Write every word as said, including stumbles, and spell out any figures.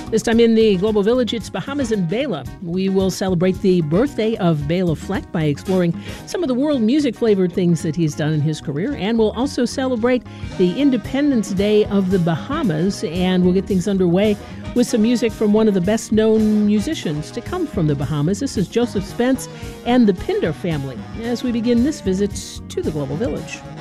This time in the Global Village, it's Bahamas and Bela. We will celebrate the birthday of Bela Fleck by exploring some of the world music-flavored things that he's done in his career. And we'll also celebrate the Independence Day of the Bahamas. And we'll get things underway with some music from one of the best-known musicians to come from the Bahamas. This is Joseph Spence and the Pinder family as we begin this visit to the Global Village.